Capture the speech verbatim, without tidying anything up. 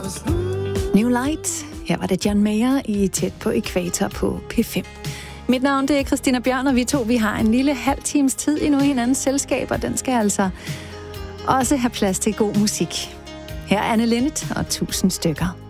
New Light. Her var det John Mayer i Tæt på Ækvator på P fem. Mit navn det er Christina Bjørn, og vi to vi har en lille halv times tid endnu i hinandens selskab, og den skal altså også have plads til god musik. Her er Anne Linnet og tusind stykker.